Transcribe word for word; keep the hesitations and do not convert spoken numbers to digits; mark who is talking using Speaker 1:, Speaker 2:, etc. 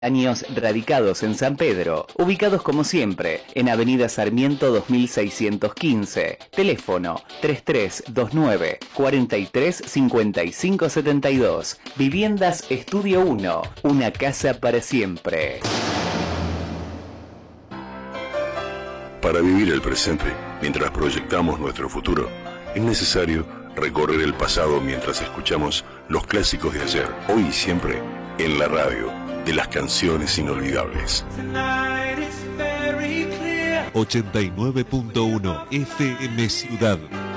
Speaker 1: Años radicados en San Pedro, ubicados como siempre en Avenida Sarmiento dos mil seiscientos quince, teléfono tres tres dos nueve, cuatro tres cinco cinco siete dos, Viviendas Estudio uno, una casa para siempre.
Speaker 2: Para vivir el presente, mientras proyectamos nuestro futuro, es necesario recorrer el pasado mientras escuchamos los clásicos de ayer, hoy y siempre, en la radio de las canciones inolvidables.
Speaker 3: ochenta y nueve punto uno F M Ciudad.